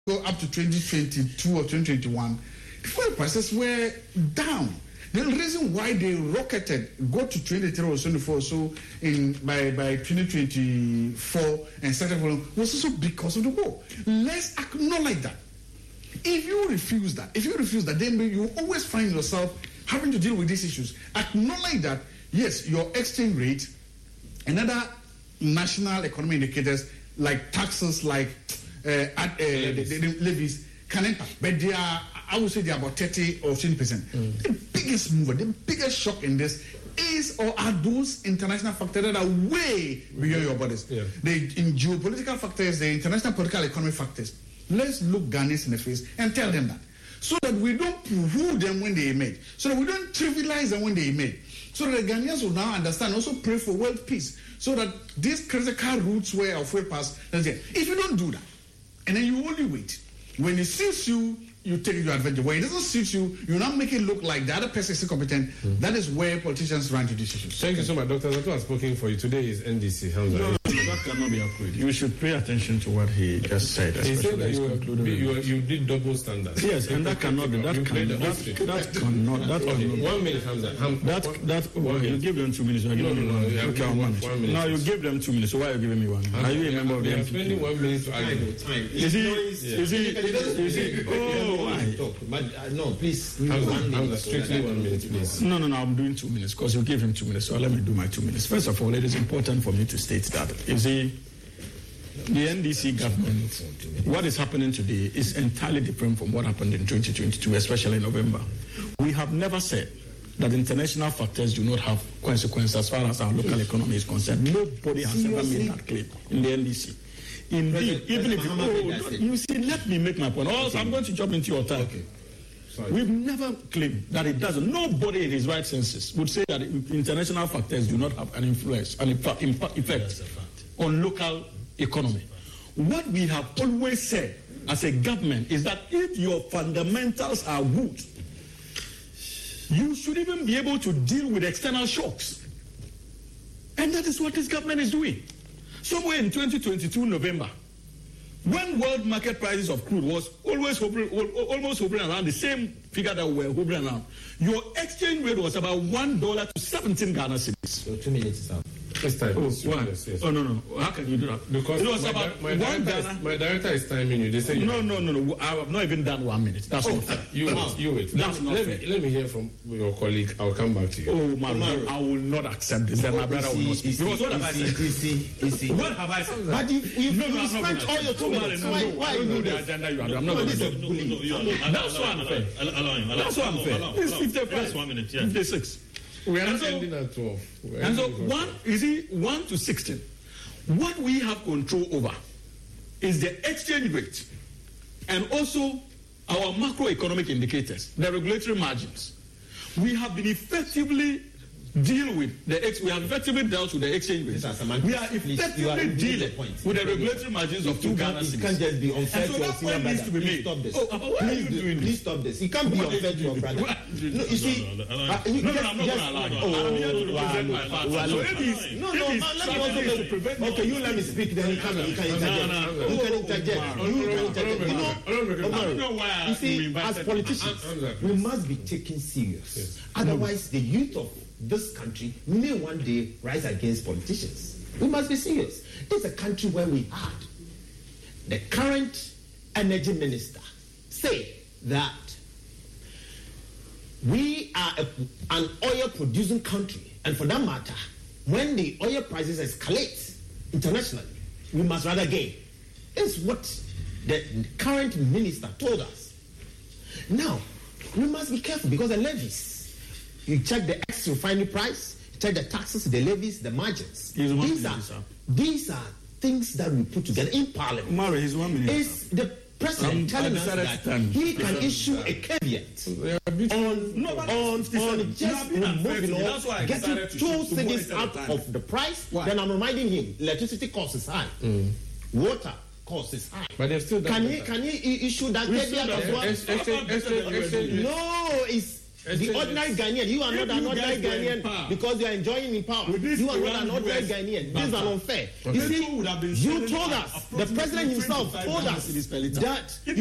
go up to 2022 or 2021, the fuel prices were down. The reason why they rocketed, go to 23 or 24, so by 2024 and started was also because of the war. Let's acknowledge that. If you refuse that, then you always find yourself having to deal with these issues. Acknowledge that, yes, your exchange rate and other national economy indicators like taxes, like the levies can impact, but they are, I would say, they are about 30 or 20%. The biggest mover, the biggest shock in this is or are those international factors that are way beyond your borders. Yeah. The geopolitical factors, the international political economic factors. Let's look Ghanaians in the face and tell them that, so that we don't poo-hoo them when they emerge, so that we don't trivialize them when they emerge, so that the Ghanaians will now understand, also pray for world peace, so that these critical routes where our fuel pass, if you don't do that, and then you only wait, when it suits you, you take your advantage. When it doesn't suit you, you now make it look like the other person is incompetent. That is where politicians run to decisions. Thank you so much, Dr. Zato has spoken for you. Today is NDC. No, that cannot be accurate. You should pay attention to what he just said. He said that you did double standards. Yes, and that cannot be. That cannot. 1 minute, Hamza. You give them 2 minutes. Now you give them 2 minutes. So why are you giving me 1 minute? Are you a member of the MPP? Spending 1 minute to argue. Is he? Why? But no, please. Strictly 1 minute, please. No, I'm doing 2 minutes because you gave him 2 minutes. So let me do my 2 minutes. First of all, it is important for me to state that, you see, the NDC government, what is happening today is entirely different from what happened in 2022, especially in November. We have never said that international factors do not have consequences as far as our local economy is concerned. Nobody has ever made that claim in the NDC. Indeed, even if you see, let me make my point. Also, I'm going to jump into your time. Okay. Sorry. We've never claimed that it doesn't. Nobody in his right senses would say that international factors do not have an influence, an effect on local economy. What we have always said as a government is that if your fundamentals are good, you should even be able to deal with external shocks. And that is what this government is doing. Somewhere in 2022 November, when world market prices of crude was almost hovering around the same figure that we were hovering around, your exchange rate was about $1 to 17 Ghana cedis. So 2 minutes is up. This time. Yes. Oh, no. How can you do that? Because it was about my director is timing you. They say no. I have not even done 1 minute. That's not fair. You wait. That's not fair. Let me hear from your colleague. I'll come back to you. Oh, Maru, I will not accept this. Then my brother will not speak. Because what have I said? What have I said? But you spent all your 2 minutes. Why you do the this? agenda you have? I'm not going to do it. That's so unfair. That's so unfair. It's 55. 1 minute, yeah. 56. We are not ending at 12. And so 1 to 16. What we have control over is the exchange rate and also our macroeconomic indicators, the regulatory margins. We have been effectively deal with we have effectively dealt with the exchange rate. We are effectively dealing with the regulatory margins of 2 Ghana cedis. It can't just be unfair to your senior brother. Please stop this. Please stop this. It can't be unfair to your brother. No, you see. I'm not going to allow you. I'm here to represent my party. Okay, you let me speak. Then you can interject. You can interject. You see, as politicians, we must be taken serious. Otherwise, the youth of this country may one day rise against politicians. We must be serious. This is a country where we had the current energy minister say that we are an oil producing country, and for that matter, when the oil prices escalate internationally, we must rather gain. It's what the current minister told us. Now, we must be careful because the levies, you check the ex-refinery price, you check the taxes, the levies, the margins. These are things that we put together in Parliament. Mary, he's 1 minute. Is the president telling us that he can issue a caveat on just removing or getting 2 cedis out of the price? Why? Then I'm reminding him, electricity cost is high. Water cost is high. But they've still can he issue that caveat as well? No, it's The ordinary Ghanaian, you are If not an you ordinary guys were in Ghanaian power, because you are enjoying in power. with this You are not Iran an ordinary US Ghanaian. This is matter, unfair. Petro would have been You selling told at us, the approximately president himself 25 told Ghana us cedis per litre. that